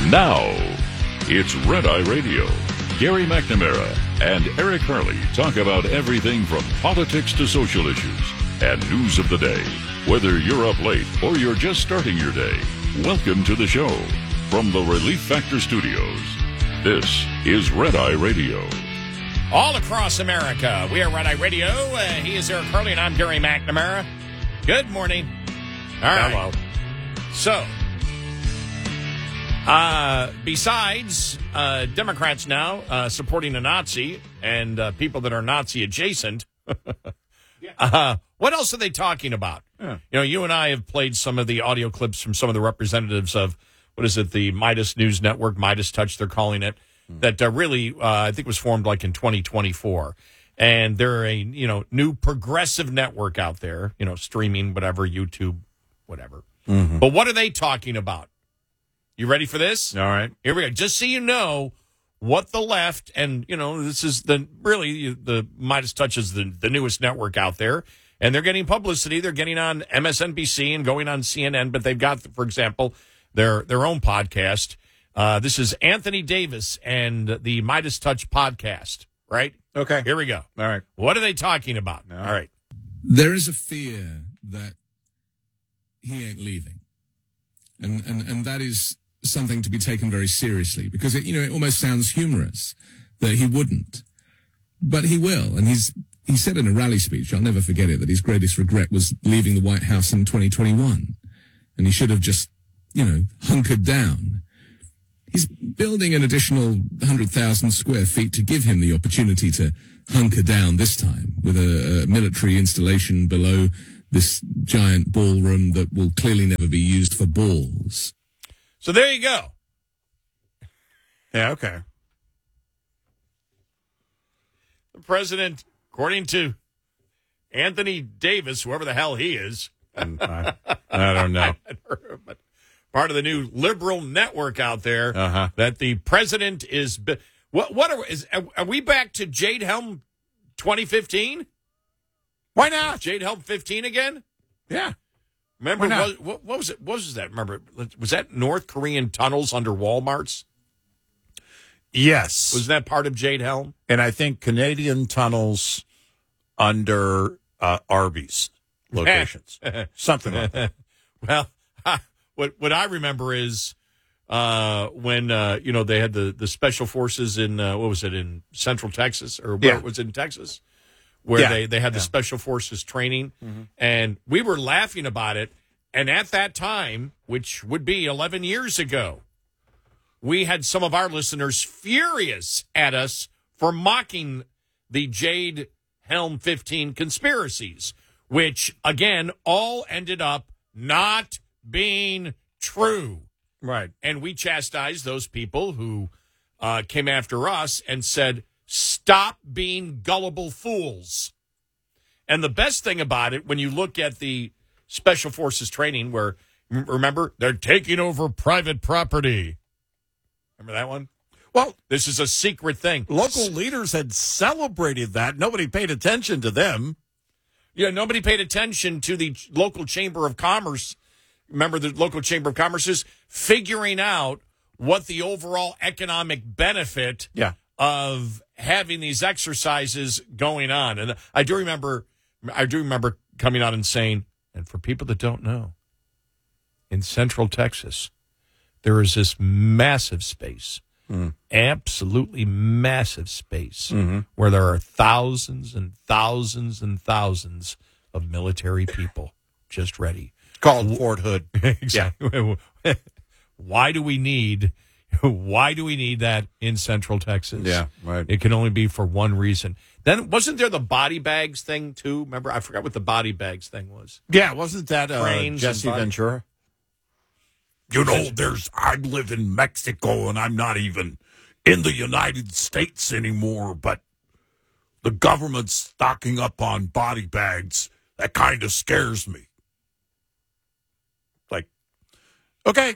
Now, it's Red Eye Radio. Gary McNamara and Eric Harley talk about everything from politics to social issues and news of the day. Whether you're up late or you're just starting your day, welcome to the show. From the Relief Factor Studios, this is Red Eye Radio. All across America, we are Red Eye Radio. He is Eric Harley, and I'm Gary McNamara. Good morning. All right. Hello. So, besides Democrats now supporting a Nazi and people that are Nazi adjacent, what else are they talking about? Yeah. You know, you and I have played some of the audio clips from some of the representatives of, what is it, the Midas News Network, Midas Touch, they're calling it, that really, I think was formed like in 2024. And they're a, new progressive network out there, streaming, whatever, YouTube, whatever. Mm-hmm. But what are they talking about? You ready for this? All right. Here we go. Just so you know what the left, and, this is the Midas Touch is the newest network out there, and they're getting publicity. They're getting on MSNBC and going on CNN, but they've got, for example, their own podcast. This is Anthony Davis and the Midas Touch podcast, right? Okay. Here we go. All right. What are they talking about? All right. There is a fear that he ain't leaving. And that is something to be taken very seriously, because it almost sounds humorous that he wouldn't, but he will. And he said in a rally speech, I'll never forget it, that his greatest regret was leaving the White House in 2021, and he should have just hunkered down. He's building an additional 100,000 square feet to give him the opportunity to hunker down this time, with a military installation below this giant ballroom that will clearly never be used for balls. So there you go. Yeah, okay. The president, according to Anthony Davis, whoever the hell he is. I don't know. But part of the new liberal network out there, that the president is. Are we back to Jade Helm 2015? Why not? Jade Helm 15 again? Yeah. Remember, what was it? What was that? Remember, was that North Korean tunnels under Walmarts? Yes. Was that part of Jade Helm? And I think Canadian tunnels under Arby's locations. Something like that. Well, what I remember is when they had the special forces in in Central Texas, or where it was in Texas, where they had the special forces training, and we were laughing about it. And at that time, which would be 11 years ago, we had some of our listeners furious at us for mocking the Jade Helm 15 conspiracies, which, again, all ended up not being true. Right. And we chastised those people who came after us and said, stop being gullible fools. And the best thing about it, when you look at the Special Forces training, where, remember, they're taking over private property. Remember that one? Well, this is a secret thing. Local leaders had celebrated that. Nobody paid attention to them. Yeah, nobody paid attention to the local Chamber of Commerce. Remember, the local Chamber of Commerce is figuring out what the overall economic benefit of having these exercises going on. And I do remember coming out and saying, and for people that don't know, in Central Texas, there is this massive space, absolutely massive space, where there are thousands and thousands and thousands of military people just ready. Called Fort Hood. Exactly. Yeah. Why do we need that in Central Texas? Yeah, right. It can only be for one reason. Then wasn't there the body bags thing too? Remember, I forgot what the body bags thing was. Yeah, wasn't that Jesse Ventura? I live in Mexico and I'm not even in the United States anymore, but the government's stocking up on body bags. That kind of scares me. Like, okay.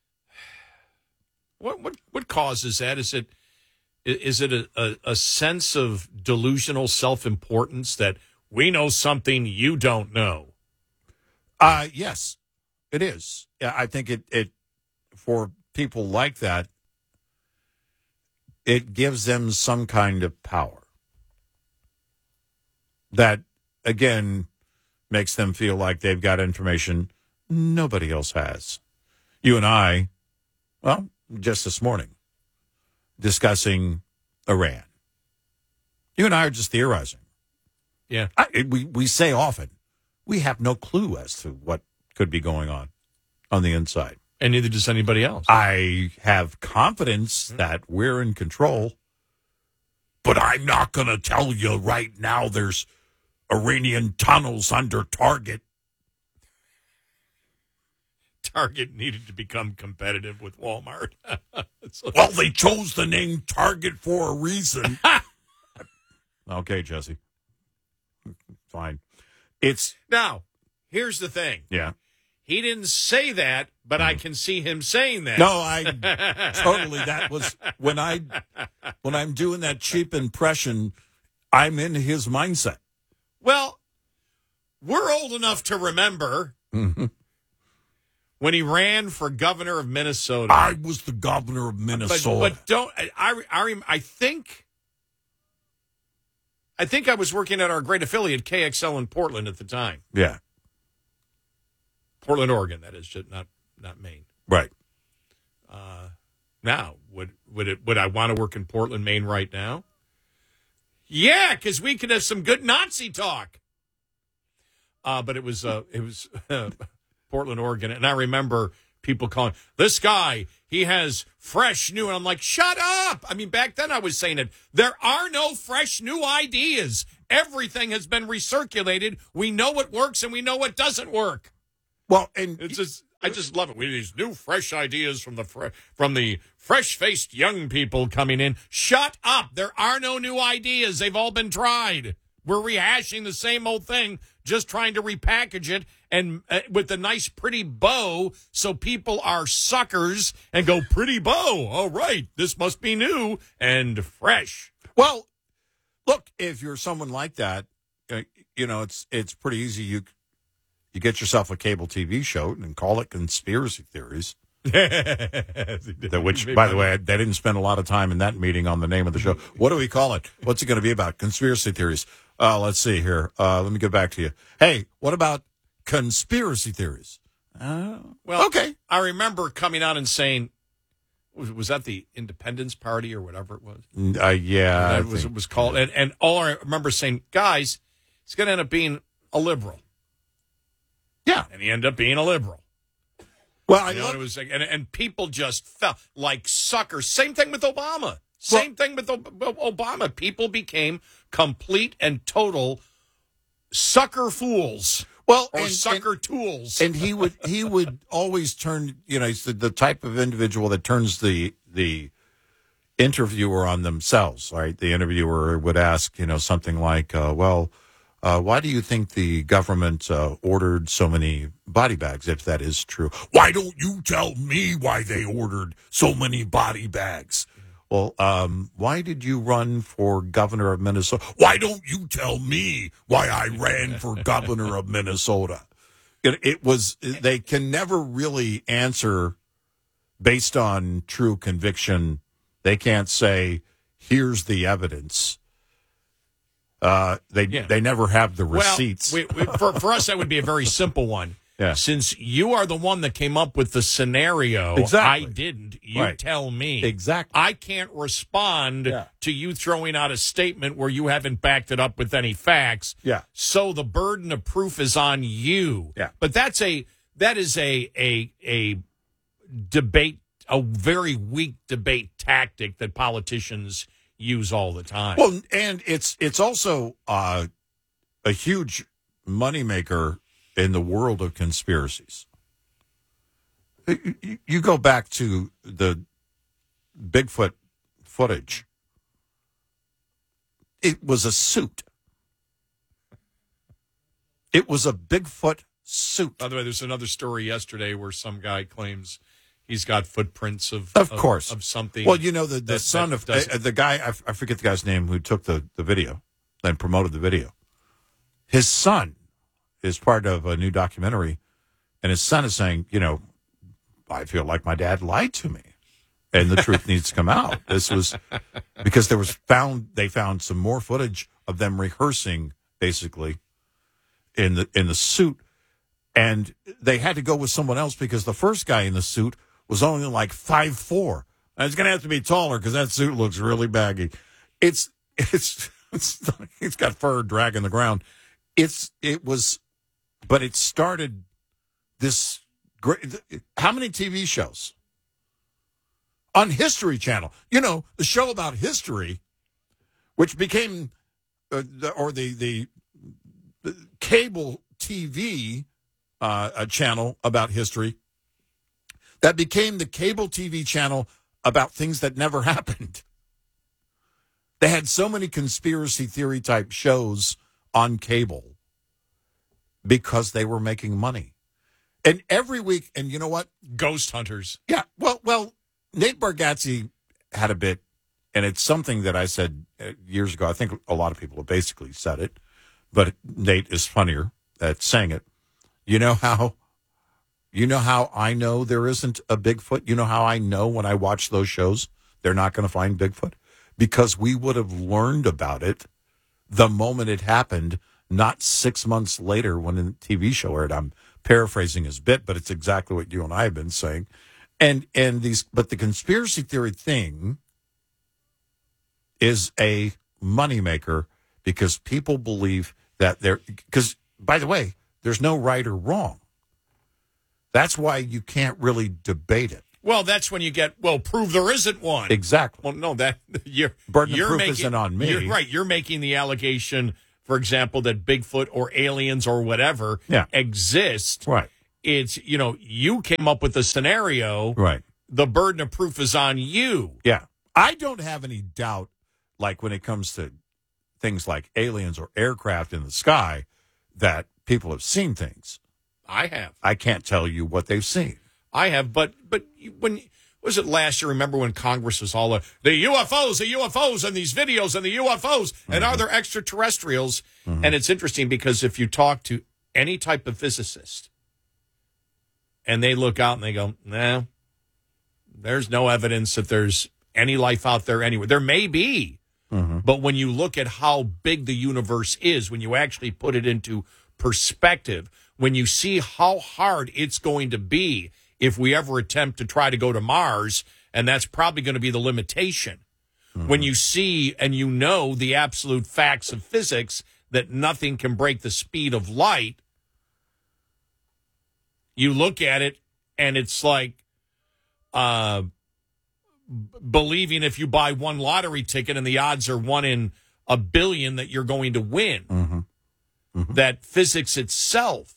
What causes that? Is it a sense of delusional self-importance that we know something you don't know? Yes, it is. I think it for people like that, it gives them some kind of power that, again, makes them feel like they've got information nobody else has. You and I, well, just this morning, discussing Iran. You and I are just theorizing. Yeah. We say often, we have no clue as to what could be going on the inside. And neither does anybody else. I have confidence that we're in control, But I'm not going to tell you right now there's Iranian tunnels under Target. Target needed to become competitive with Walmart. Well, they chose the name Target for a reason. Okay, Jesse. Fine. Now, here's the thing. Yeah. He didn't say that, but I can see him saying that. No, totally. That was when I'm doing that cheap impression, I'm in his mindset. Well, we're old enough to remember when he ran for governor of Minnesota. I was the governor of Minnesota. But don't I think I was working at our great affiliate KXL in Portland at the time. Yeah. Portland, Oregon, that is, just not Maine. Right. Now, would I want to work in Portland, Maine right now? Yeah, because we could have some good Nazi talk. But it was Portland, Oregon, and I remember people calling this guy. He has fresh new, and I'm like, shut up. I mean, back then I was saying it. There are no fresh new ideas. Everything has been recirculated. We know what works and we know what doesn't work. Well, and It's just, I just love it. We have these new, fresh ideas from the fresh-faced young people coming in. Shut up! There are no new ideas. They've all been tried. We're rehashing the same old thing, just trying to repackage it and with a nice, pretty bow, so people are suckers and go, "Pretty bow. All right, this must be new and fresh." well, look, if you're someone like that, it's pretty easy. You get yourself a cable TV show and call it Conspiracy Theories. Which, by the way, they didn't spend a lot of time in that meeting on the name of the show. What do we call it? What's it going to be about? Conspiracy Theories. Let's see here. Let me get back to you. Hey, what about Conspiracy Theories? Well, okay. I remember coming out and saying, was that the Independence Party or whatever it was? Yeah. It was called. And all I remember saying, guys, it's going to end up being a liberal. Yeah. And he ended up being a liberal. Well, It was like, and people just fell like suckers. Same thing with Obama. Same thing with Obama. People became complete and total sucker fools. Well, or sucker tools. And he would always turn, he's the type of individual that turns the interviewer on themselves, right? The interviewer would ask, something like, why do you think the government ordered so many body bags, if that is true? Why don't you tell me why they ordered so many body bags? Well, why did you run for governor of Minnesota? Why don't you tell me why I ran for governor of Minnesota? They can never really answer based on true conviction. They can't say, here's the evidence. They never have the receipts. Well, for us, that would be a very simple one. Yeah. Since you are the one that came up with the scenario, exactly. I didn't. You tell me. Exactly. I can't respond to you throwing out a statement where you haven't backed it up with any facts. Yeah. So the burden of proof is on you. Yeah. But that is a debate, a very weak debate tactic that politicians use all the time. Well, and it's also a huge moneymaker in the world of conspiracies. You go back to the Bigfoot footage. It was a suit. It was a Bigfoot suit. By the way, there's another story yesterday where some guy claims he's got footprints of something. Well, the son of the guy, I forget the guy's name, who took the video and promoted the video. His son is part of a new documentary, and his son is saying, I feel like my dad lied to me, and the truth needs to come out. This was because they found some more footage of them rehearsing, basically, in the suit, and they had to go with someone else because the first guy in the suit was only like 5'4". And it's going to have to be taller because that suit looks really baggy. It's got fur dragging the ground. But it started this great. How many TV shows on History Channel? You know, the show about history, which became the cable TV channel about history, that became the cable TV channel about things that never happened. They had so many conspiracy theory type shows on cable because they were making money. And every week, and you know what? Ghost hunters. Yeah. Well, Nate Bargatze had a bit, and it's something that I said years ago. I think a lot of people have basically said it, but Nate is funnier at saying it. You know how I know there isn't a Bigfoot? You know how I know when I watch those shows they're not going to find Bigfoot? Because we would have learned about it the moment it happened, not 6 months later when the TV show aired. I'm paraphrasing his bit, but it's exactly what you and I have been saying. But the conspiracy theory thing is a moneymaker because people believe that because, by the way, there's no right or wrong. That's why you can't really debate it. Well, that's when you get, prove there isn't one. Exactly. Well, no, burden of proof isn't on me. You're right. You're making the allegation, for example, that Bigfoot or aliens or whatever exist. Right. It's, you came up with the scenario. Right. The burden of proof is on you. Yeah. I don't have any doubt, like when it comes to things like aliens or aircraft in the sky, that people have seen things. I have. I can't tell you what they've seen. I have, but when was it last year? Remember when Congress was all the UFOs, and these videos and the UFOs, and are there extraterrestrials? Mm-hmm. And it's interesting because if you talk to any type of physicist, and they look out and they go, "Nah, there's no evidence that there's any life out there anywhere. There may be, but when you look at how big the universe is, when you actually put it into perspective, when you see how hard it's going to be." If we ever attempt to try to go to Mars, and that's probably going to be the limitation. Mm-hmm. When you see and you know the absolute facts of physics that nothing can break the speed of light, you look at it and it's like believing if you buy one lottery ticket and the odds are 1 in a billion that you're going to win. Mm-hmm. Mm-hmm. That physics itself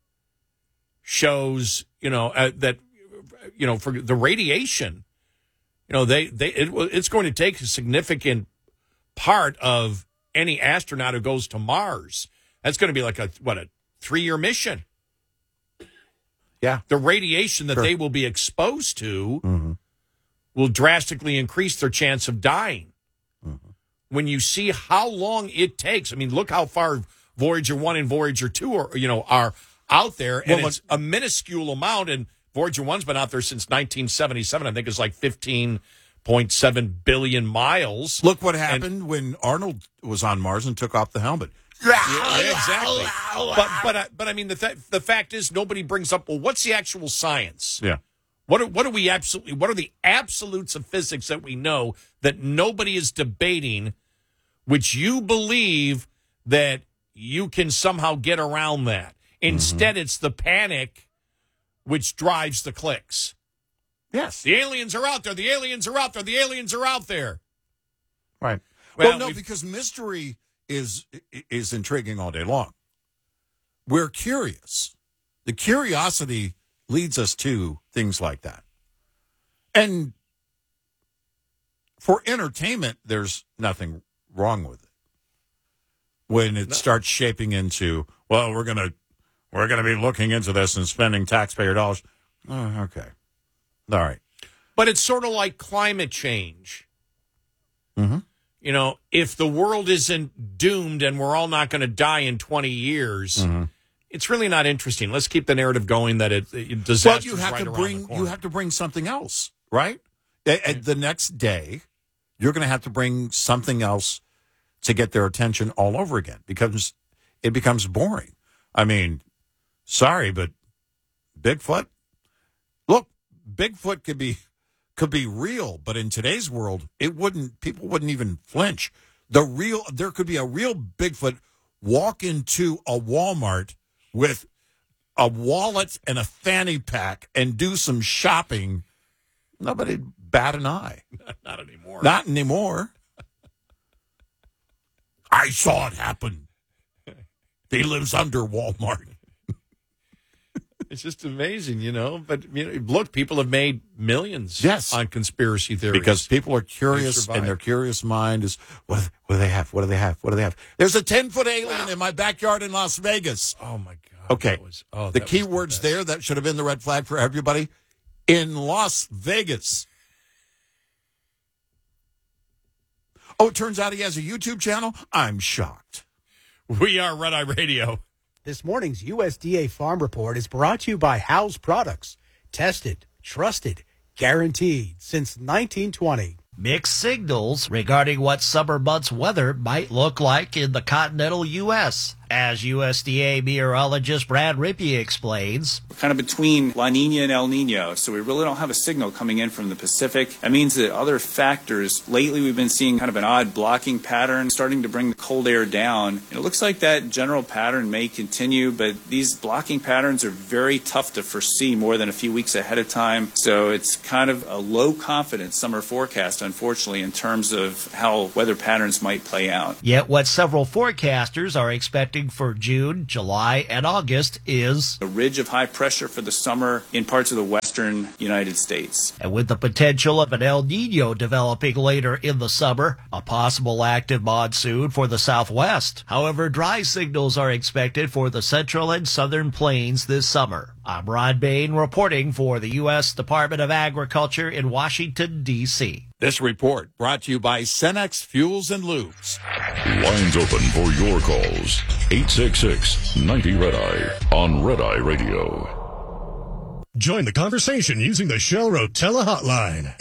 shows, that, for the radiation, it's going to take a significant part of any astronaut who goes to Mars. That's going to be like a 3-year mission. Yeah. The radiation that they will be exposed to will drastically increase their chance of dying. Mm-hmm. When you see how long it takes, I mean, look how far Voyager 1 and Voyager 2 are out there, and it's a minuscule amount, and Voyager 1's been out there since 1977. I think it's like 15.7 billion miles. Look what happened when Arnold was on Mars and took off the helmet. Yeah, exactly. But I mean, the fact is, nobody brings up, what's the actual science? Yeah. What are the absolutes of physics that we know that nobody is debating, which you believe that you can somehow get around that? Instead, it's the panic which drives the clicks. Yes. The aliens are out there. The aliens are out there. The aliens are out there. Right. Well, no, because mystery is intriguing all day long. We're curious. The curiosity leads us to things like that. And for entertainment, there's nothing wrong with it. When it starts shaping into, we're going to be looking into this and spending taxpayer dollars. Oh, okay. All right. But it's sort of like climate change. Mm-hmm. If the world isn't doomed and we're all not going to die in 20 years, it's really not interesting. Let's keep the narrative going that disaster. Well, you have to bring something else, right? The next day, you're going to have to bring something else to get their attention all over again, because it becomes boring. I mean, sorry, but Bigfoot. Look, Bigfoot could be real, but in today's world, people wouldn't even flinch. There could be a real Bigfoot walk into a Walmart with a wallet and a fanny pack and do some shopping. Nobody'd bat an eye. Not anymore. Not anymore. I saw it happen. He lives under Walmart. It's just amazing, But look, people have made millions on conspiracy theories. Because people are curious, and their curious mind is, what do they have? What do they have? What do they have? There's a 10-foot alien in my backyard in Las Vegas. Oh, my God. Okay. The key words there, that should have been the red flag for everybody. In Las Vegas. Oh, it turns out he has a YouTube channel? I'm shocked. We are Red Eye Radio. This morning's USDA Farm Report is brought to you by House Products. Tested, trusted, guaranteed since 1920. Mixed signals regarding what summer months' weather might look like in the continental U.S. As USDA meteorologist Brad Rippey explains, we're kind of between La Nina and El Nino, so we really don't have a signal coming in from the Pacific. That means that other factors, lately we've been seeing kind of an odd blocking pattern starting to bring the cold air down. It looks like that general pattern may continue, but these blocking patterns are very tough to foresee more than a few weeks ahead of time. So it's kind of a low confidence summer forecast, unfortunately, in terms of how weather patterns might play out. Yet what several forecasters are expecting for June, July, and August is a ridge of high pressure for the summer in parts of the western United States. And with the potential of an El Nino developing later in the summer, a possible active monsoon for the southwest. However, dry signals are expected for the central and southern plains this summer. I'm Ron Bain reporting for the U.S. Department of Agriculture in Washington, D.C. This report brought to you by Cenex Fuels and Lubes. Lines open for your calls. 866-90-RED-EYE on Red Eye Radio. Join the conversation using the Shell Rotella hotline.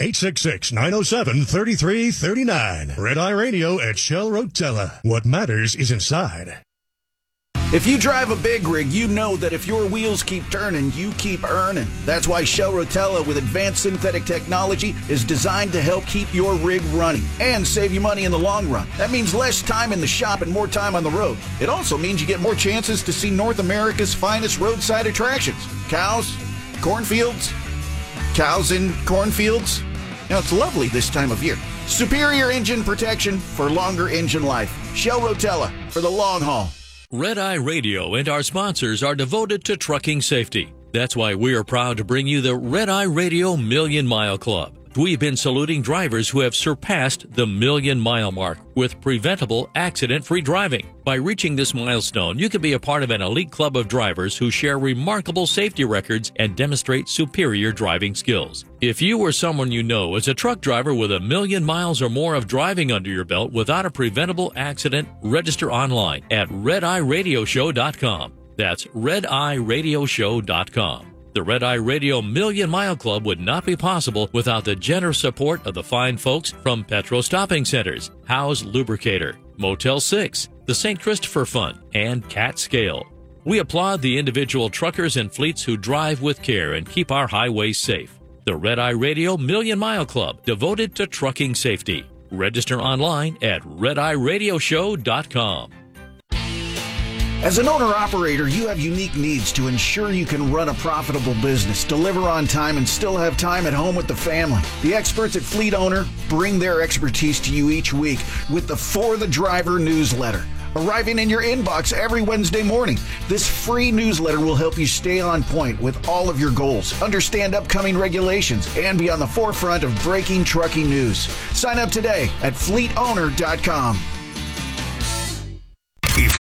866-907-3339. Red Eye Radio at Shell Rotella. What matters is inside. If you drive a big rig, you know that if your wheels keep turning, you keep earning. That's why Shell Rotella with advanced synthetic technology is designed to help keep your rig running and save you money in the long run. That means less time in the shop and more time on the road. It also means you get more chances to see North America's finest roadside attractions. Cows, cornfields, cows in cornfields. Now, it's lovely this time of year. Superior engine protection for longer engine life. Shell Rotella for the long haul. Red Eye Radio and our sponsors are devoted to trucking safety. That's why we are proud to bring you the Red Eye Radio Million Mile Club. We've been saluting drivers who have surpassed the 1,000,000-mile mark with preventable, accident-free driving. By reaching this milestone, you can be a part of an elite club of drivers who share remarkable safety records and demonstrate superior driving skills. If you or someone you know is a truck driver with 1,000,000 miles or more of driving under your belt without a preventable accident, register online at redeyeradioshow.com. That's redeyeradioshow.com. The Red Eye Radio Million Mile Club would not be possible without the generous support of the fine folks from Petro Stopping Centers, Howe's Lubricator, Motel 6, the St. Christopher Fund, and Cat Scale. We applaud the individual truckers and fleets who drive with care and keep our highways safe. The Red Eye Radio Million Mile Club, devoted to trucking safety. Register online at redeyeradioshow.com. As an owner-operator, you have unique needs to ensure you can run a profitable business, deliver on time, and still have time at home with the family. The experts at Fleet Owner bring their expertise to you each week with the For the Driver newsletter, arriving in your inbox every Wednesday morning. This free newsletter will help you stay on point with all of your goals, understand upcoming regulations, and be on the forefront of breaking trucking news. Sign up today at fleetowner.com. If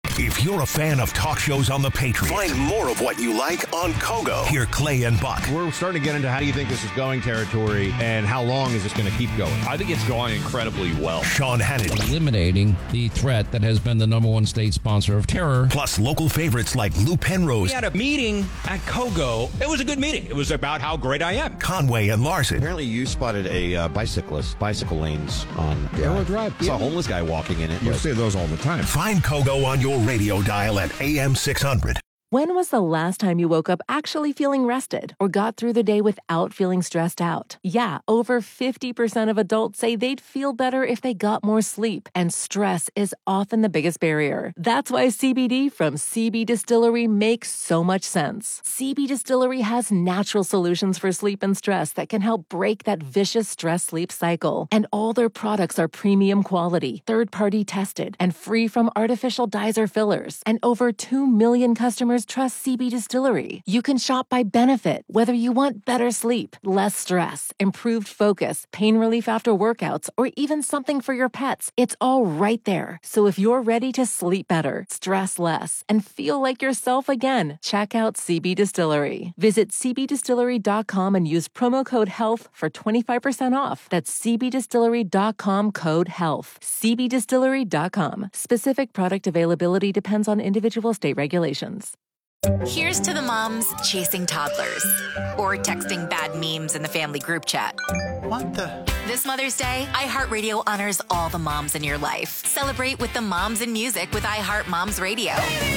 If you're a fan of talk shows on the Patriot, find more of what you like on Kogo. Hear Clay and Buck. We're starting to get into how do you think this is going territory and how long is this going to keep going? I think it's going incredibly well. Sean Hannity. Eliminating the threat that has been the number one state sponsor of terror. Plus local favorites like Lou Penrose. We had a meeting at Kogo. It was a good meeting. It was about how great I am. Conway and Larson. Apparently you spotted a bicycle lanes on Arrow Drive. Saw a homeless guy walking in it. You see those all the time. Find Kogo on your radio dial at AM 600. When was the last time you woke up actually feeling rested or got through the day without feeling stressed out? Yeah, over 50% of adults say they'd feel better if they got more sleep, and stress is often the biggest barrier. That's why CBD from CB Distillery makes so much sense. CB Distillery has natural solutions for sleep and stress that can help break that vicious stress-sleep cycle. And all their products are premium quality, third-party tested, and free from artificial dyes or fillers. And over 2 million customers trust CB Distillery. You can shop by benefit, whether you want better sleep, less stress, improved focus, pain relief after workouts, or even something for your pets. It's all right there. So if you're ready to sleep better, stress less, and feel like yourself again, check out CB Distillery. Visit cbdistillery.com and use promo code HEALTH for 25% off. That's cbdistillery.com code HEALTH. cbdistillery.com. Specific product availability depends on individual state regulations. Here's to the moms chasing toddlers or texting bad memes in the family group chat. What the? This Mother's Day, iHeartRadio honors all the moms in your life. Celebrate with the moms in music with iHeart Moms Radio.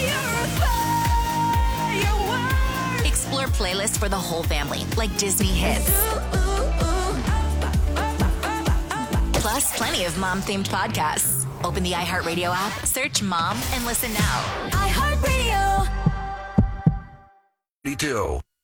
Explore playlists for the whole family, like Disney hits. Plus, plenty of mom-themed podcasts. Open the iHeartRadio app, search Mom, and listen now. iHeartRadio. 32.